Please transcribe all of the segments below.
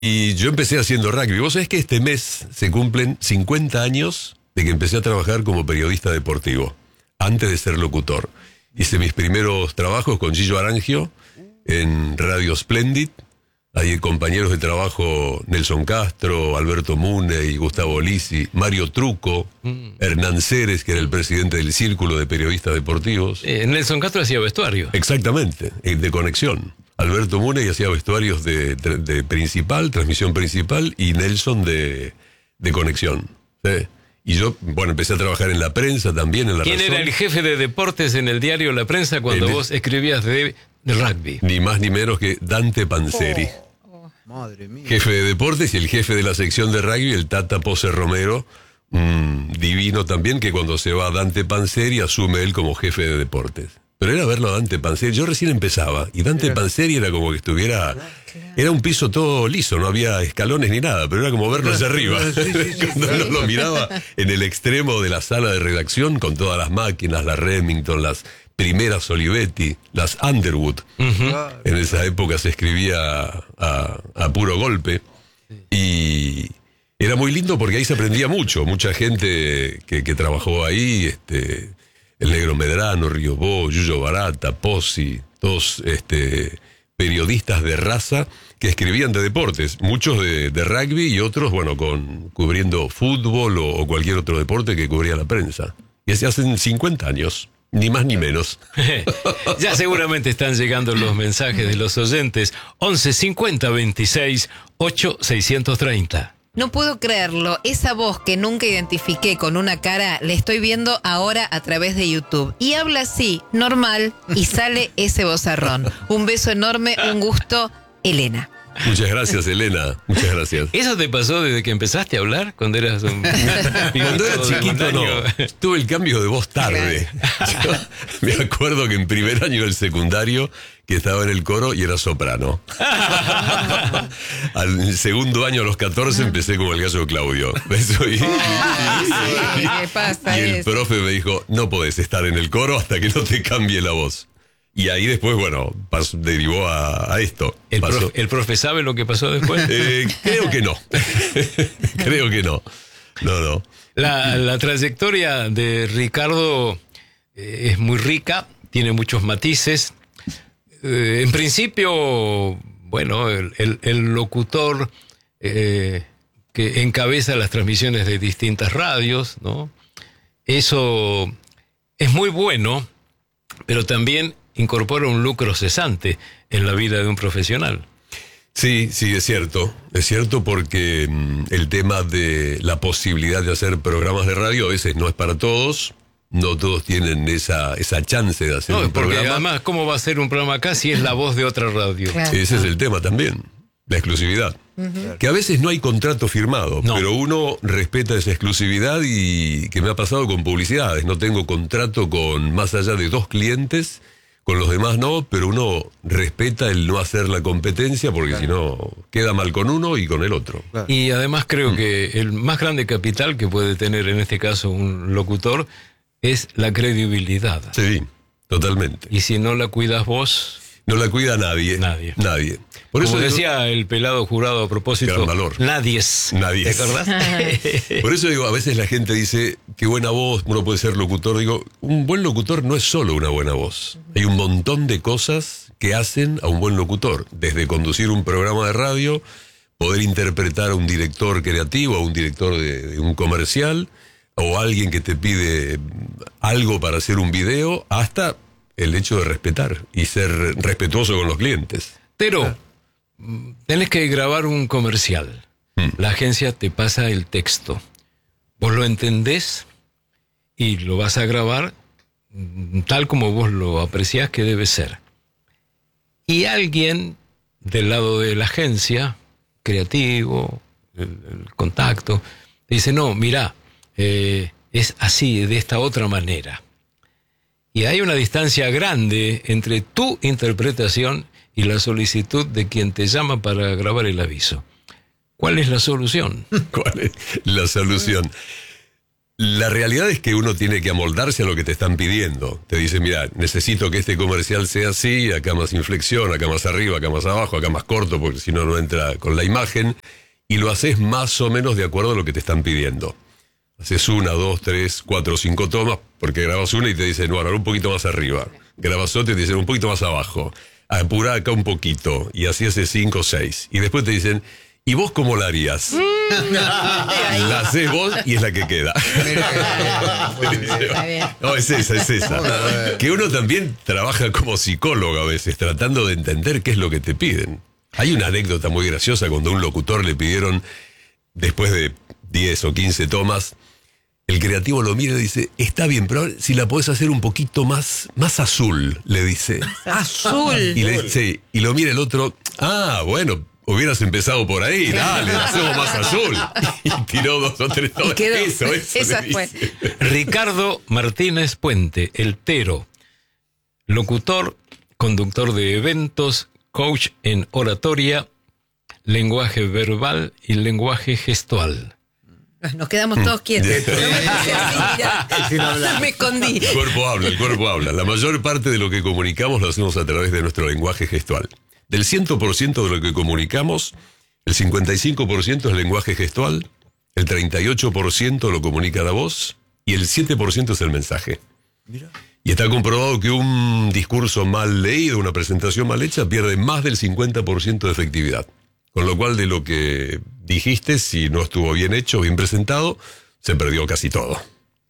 Y yo empecé haciendo rugby. Vos sabés que este mes se cumplen 50 años de que empecé a trabajar como periodista deportivo, antes de ser locutor. Hice mis primeros trabajos con Gillo Arangio en Radio Splendid. Hay compañeros de trabajo Nelson Castro, Alberto Muney, Gustavo Lisi, Mario Truco, Hernán Ceres, que era el presidente del Círculo de Periodistas Deportivos. Nelson Castro hacía vestuario. Exactamente, de Conexión. Alberto Muney hacía vestuarios de principal, transmisión principal, y Nelson de Conexión. ¿Sí? Y yo, bueno, empecé a trabajar en la prensa también, en La Razón. ¿Quién era el jefe de deportes en el diario La Prensa cuando vos escribías de rugby? Ni más ni menos que Dante Panzeri. Madre mía. Jefe de deportes, y el jefe de la sección de rugby, el Tata Pose Romero, divino también, que cuando se va Dante Panzeri asume él como jefe de deportes. Pero era verlo a Dante Panzeri, yo recién empezaba, y Dante Panzeri era como que estuviera... Era un piso todo liso, no había escalones ni nada, pero era como verlo desde arriba. Cuando uno lo miraba en el extremo de la sala de redacción, con todas las máquinas, las Remington, las primeras Olivetti, las Underwood. En esa época se escribía a puro golpe. Y era muy lindo porque ahí se aprendía mucho. Mucha gente que trabajó ahí, el Negro Medrano, Río Bo, Yuyo Barata, Pozzi, todos periodistas de raza que escribían de deportes, muchos de rugby y otros, bueno, cubriendo fútbol o cualquier otro deporte que cubría la prensa. Y así hacen 50 años, ni más ni menos. Ya seguramente están llegando los mensajes de los oyentes. 11 50 26 8 630. No puedo creerlo, esa voz que nunca identifiqué con una cara, la estoy viendo ahora a través de YouTube. Y habla así, normal, y sale ese vozarrón. Un beso enorme, un gusto, Elena. Muchas gracias, Elena, muchas gracias. ¿Eso te pasó desde que empezaste a hablar? Cuando eras un... Cuando era chiquito, no. Tuve el cambio de voz tarde. Yo me acuerdo que en primer año del secundario, que estaba en el coro y era soprano. Al segundo año, a los 14, empecé como el gallo Claudio. ¿Qué pasa? Y el profe me dijo, no podés estar en el coro hasta que no te cambie la voz. Y ahí después, bueno, derivó a esto. ¿El profe sabe lo que pasó después? Creo que no. Creo que no. No. La trayectoria de Ricardo es muy rica, tiene muchos matices. En principio, bueno, el locutor que encabeza las transmisiones de distintas radios, ¿no? Eso es muy bueno, pero también incorpora un lucro cesante en la vida de un profesional. Sí, es cierto. Es cierto porque el tema de la posibilidad de hacer programas de radio a veces no es para todos. No todos tienen esa chance de hacer un programa. Además, ¿cómo va a ser un programa acá si es la voz de otra radio? Claro. Ese es el tema también, la exclusividad. Que a veces no hay contrato firmado, pero uno respeta esa exclusividad, y que me ha pasado con publicidades. No tengo contrato con más allá de 2 clientes, con los demás no, pero uno respeta el no hacer la competencia, porque si no queda mal con uno y con el otro. Y además creo que el más grande capital que puede tener en este caso un locutor es la credibilidad. Sí, totalmente. Y si no la cuidas vos... No la cuida nadie. Nadie. Por Como eso decía el pelado Jurado a propósito, gran valor. Nadie. ¿Te acordás? Por eso digo, a veces la gente dice, qué buena voz, uno puede ser locutor. Digo, un buen locutor no es solo una buena voz. Hay un montón de cosas que hacen a un buen locutor. Desde conducir un programa de radio, poder interpretar a un director creativo, a un director de un comercial, o alguien que te pide algo para hacer un video, hasta el hecho de respetar y ser respetuoso con los clientes. Pero tenés que grabar un comercial. La agencia te pasa el texto. Vos lo entendés y lo vas a grabar tal como vos lo apreciás que debe ser. Y alguien del lado de la agencia, creativo, el contacto, te dice, no, mirá, es así, de esta otra manera. Y hay una distancia grande entre tu interpretación y la solicitud de quien te llama para grabar el aviso. ¿Cuál es la solución? ¿Cuál es la solución? La realidad es que uno tiene que amoldarse a lo que te están pidiendo. Te dicen, mira, necesito que este comercial sea así, acá más inflexión, acá más arriba, acá más abajo, acá más corto, porque si no, no entra con la imagen. Y lo haces más o menos de acuerdo a lo que te están pidiendo. Haces 1, 2, 3, 4, 5 tomas, porque grabas una y te dicen, no, ahora un poquito más arriba. Grabas otra y te dicen, un poquito más abajo. Apurá acá un poquito. Y así haces 5 o 6. Y después te dicen, ¿y vos cómo la harías? La haces vos y es la que queda. No, es esa. Que uno también trabaja como psicólogo a veces, tratando de entender qué es lo que te piden. Hay una anécdota muy graciosa cuando a un locutor le pidieron, después de 10 o 15 tomas, el creativo lo mira y dice, está bien, pero si la podés hacer un poquito más azul, le dice. Azul. Y lo mira el otro, bueno, hubieras empezado por ahí, dale, hacemos más azul. Y tiró 2 o 3 tomas. Eso esa fue. Ricardo Martínez Puente, el Tero, locutor, conductor de eventos, coach en oratoria, lenguaje verbal y lenguaje gestual. Nos quedamos todos quietos. Me escondí. El cuerpo habla. La mayor parte de lo que comunicamos lo hacemos a través de nuestro lenguaje gestual. Del 100% de lo que comunicamos, el 55% es lenguaje gestual, el 38% lo comunica la voz y el 7% es el mensaje. Mira. Y está comprobado que un discurso mal leído, una presentación mal hecha, pierde más del 50% de efectividad. Con lo cual, de lo que dijiste, si no estuvo bien hecho, bien presentado, se perdió casi todo.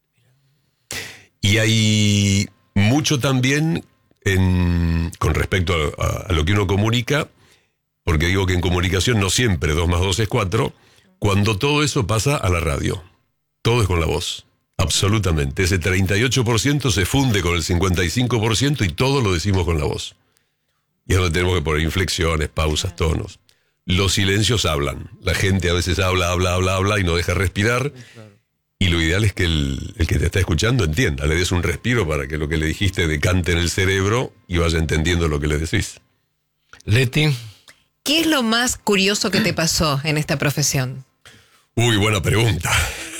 Y hay mucho también con respecto a lo que uno comunica, porque digo que en comunicación no siempre 2 más 2 es 4, cuando todo eso pasa a la radio. Todo es con la voz. Absolutamente. Ese 38% se funde con el 55% y todo lo decimos con la voz. Y es donde tenemos que poner inflexiones, pausas, tonos. Los silencios hablan. La gente a veces habla y no deja respirar. Y lo ideal es que el que te está escuchando entienda. Le des un respiro para que lo que le dijiste decante en el cerebro y vaya entendiendo lo que le decís. Leti. ¿Qué es lo más curioso que te pasó en esta profesión? Uy, buena pregunta.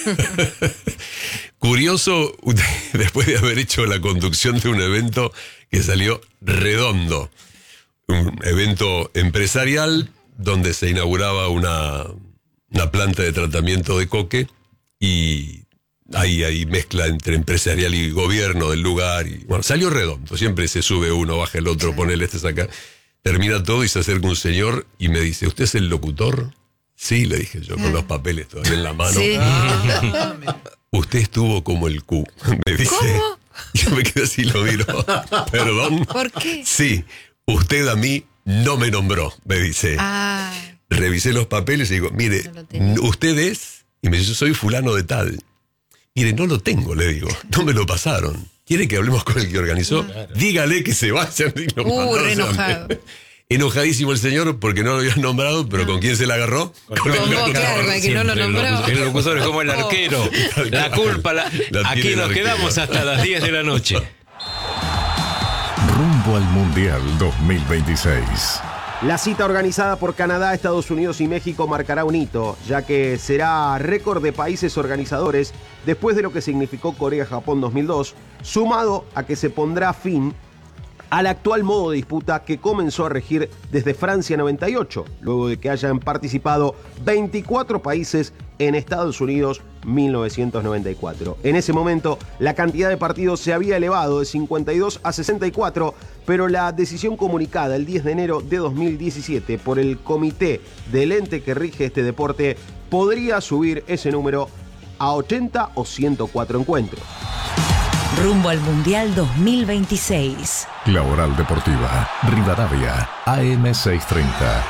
Curioso, después de haber hecho la conducción de un evento que salió redondo. Un evento empresarial donde se inauguraba una planta de tratamiento de coque y hay mezcla entre empresarial y gobierno del lugar. Y, bueno, salió redondo. Siempre se sube uno, baja el otro, pone el acá. Termina todo y se acerca un señor y me dice, ¿usted es el locutor? Sí, le dije yo, con los papeles todavía en la mano. Sí. Usted estuvo como el Q, me dice. ¿Cómo? Yo me quedé así y lo miro. ¿Perdón? ¿Por qué? Sí, usted a mí no me nombró, me dice. Revisé los papeles y digo, mire, usted es... Y me dice, yo soy fulano de tal. Mire, no lo tengo, le digo, no me lo pasaron. ¿Quiere que hablemos con el que organizó? Claro. Dígale que se vayan. Re enojado. Enojadísimo el señor porque no lo habían nombrado, pero ¿con quién se la agarró? Con vos, claro, que no lo nombró. El locutor es como el arquero. La culpa, aquí nos quedamos hasta las 10 de la noche. Rumbo al Mundial 2026. La cita organizada por Canadá, Estados Unidos y México marcará un hito, ya que será récord de países organizadores después de lo que significó Corea-Japón 2002, sumado a que se pondrá fin al actual modo de disputa que comenzó a regir desde Francia 98, luego de que hayan participado 24 países en Estados Unidos 1994. En ese momento, la cantidad de partidos se había elevado de 52 a 64, pero la decisión comunicada el 10 de enero de 2017 por el comité del ente que rige este deporte podría subir ese número a 80 o 104 encuentros. Rumbo al Mundial 2026. La Oral Deportiva, Rivadavia, AM 630.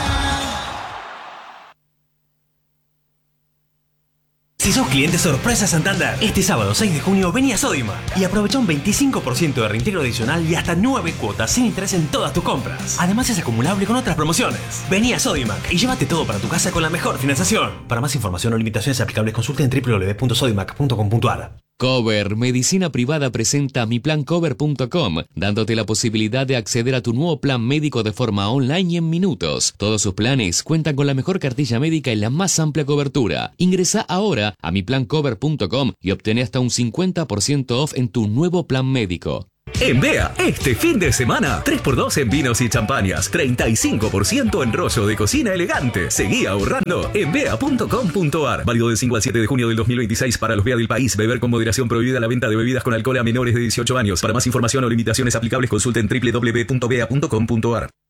Si sos cliente sorpresa Santander, este sábado 6 de junio vení a Sodimac y aprovecha un 25% de reintegro adicional y hasta 9 cuotas sin interés en todas tus compras. Además es acumulable con otras promociones. Vení a Sodimac y llévate todo para tu casa con la mejor financiación. Para más información o limitaciones aplicables consulta en www.sodimac.com.ar. Cover Medicina Privada presenta miplancover.com, dándote la posibilidad de acceder a tu nuevo plan médico de forma online y en minutos. Todos sus planes cuentan con la mejor cartilla médica y la más amplia cobertura. Ingresa ahora a miplancover.com y obtén hasta un 50% off en tu nuevo plan médico. En Bea, este fin de semana, 3x2 en vinos y champañas, 35% en rollo de cocina elegante. Seguí ahorrando en bea.com.ar. Válido del 5 al 7 de junio del 2026 para los Bea del país. Beber con moderación, prohibida la venta de bebidas con alcohol a menores de 18 años. Para más información o limitaciones aplicables, consulten www.bea.com.ar.